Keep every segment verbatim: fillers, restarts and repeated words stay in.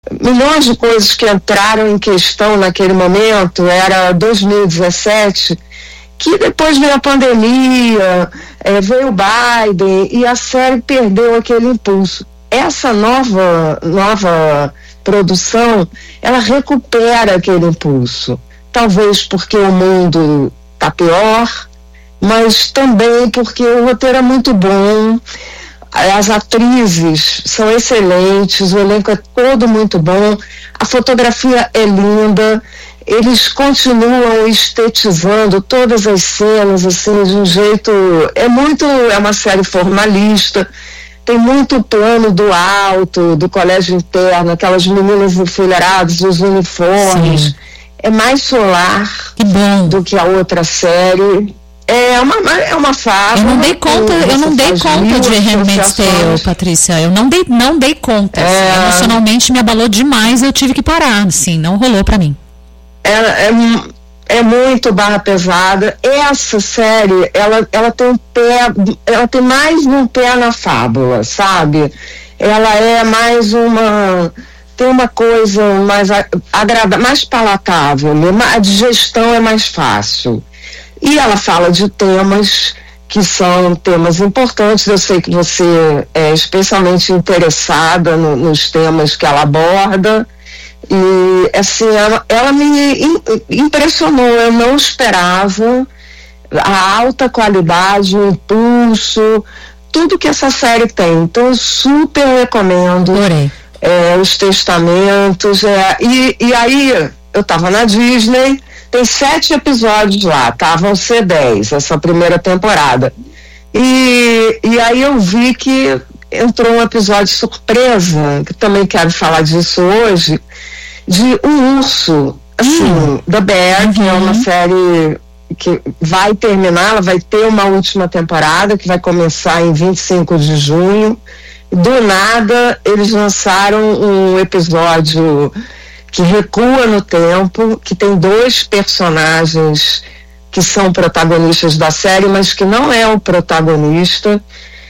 milhões de coisas que entraram em questão naquele momento, era dois mil e dezessete, que depois veio a pandemia, é, veio o Biden, e a série perdeu aquele impulso. Essa nova, nova produção, ela recupera aquele impulso. Talvez porque o mundo está pior, mas também porque o roteiro é muito bom, as atrizes são excelentes, o elenco é todo muito bom, a fotografia é linda, eles continuam estetizando todas as cenas, assim, de um jeito, é muito, é uma série formalista, tem muito plano do alto, do colégio interno, aquelas meninas enfileiradas, os uniformes. Sim. É mais solar que bom. do que a outra série. É uma, é uma fábula. Eu não dei conta, eu não dei conta de Handmaid's Tale, Patrícia. Eu não dei, não dei conta. É... Assim, emocionalmente me abalou demais, eu tive que parar, assim, não rolou pra mim. É, é, é muito barra pesada. Essa série, ela, ela tem um pé, ela tem mais um pé na fábula, sabe? Ela é mais uma, tem uma coisa mais agradável, mais palatável, a digestão é mais fácil. E ela fala de temas que são temas importantes. Eu sei que você é especialmente interessada no, nos temas que ela aborda. E, assim, ela, ela me impressionou. Eu não esperava a alta qualidade, o impulso, tudo que essa série tem. Então, eu super recomendo. É, os testamentos. É, e, e aí, eu estava na Disney. Tem sete episódios lá, tá? Vão ser dez, essa primeira temporada. E, e aí eu vi que entrou um episódio surpresa, que também quero falar disso hoje, de um urso, assim, hum. The Bear, uhum. que é uma série que vai terminar, ela vai ter uma última temporada, que vai começar em vinte e cinco de junho. Do nada, eles lançaram um episódio que recua no tempo, que tem dois personagens que são protagonistas da série, mas que não é o protagonista,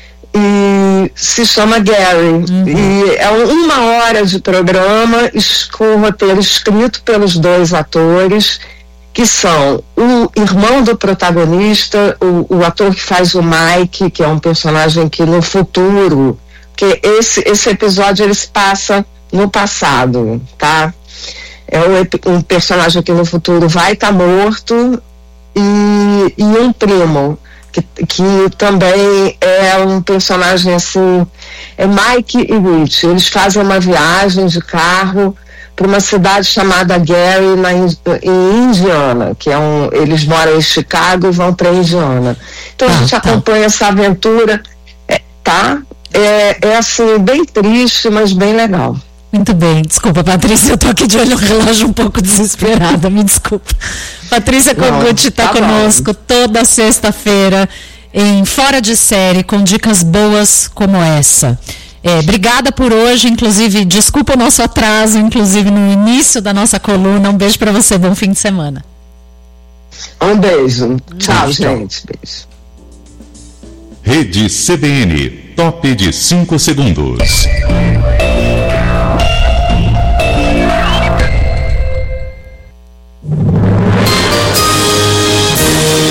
e se chama Gary. Uhum. E é uma hora de programa com o roteiro escrito pelos dois atores, que são o irmão do protagonista, o, o ator que faz o Mike, que é um personagem que no futuro, que esse, esse episódio ele se passa no passado, tá? É um, um personagem que no futuro vai estar tá morto, e, e um primo que, que também é um personagem assim, é Mike e Rich. Eles fazem uma viagem de carro para uma cidade chamada Gary, na, em Indiana, que é um, eles moram em Chicago e vão para Indiana. Então ah, a gente tá. acompanha essa aventura, é, tá? É, é assim, bem triste, mas bem legal. Muito bem, desculpa, Patrícia, eu tô aqui de olho no relógio um pouco desesperada, me desculpa. Patrícia Kogut está tá conosco bom. toda sexta-feira em Fora de Série, com dicas boas como essa. É, obrigada por hoje, inclusive, desculpa o nosso atraso, inclusive no início da nossa coluna. Um beijo para você, bom fim de semana. Um beijo, tchau, beijo, gente. Beijo. Rede C B N, top de cinco segundos.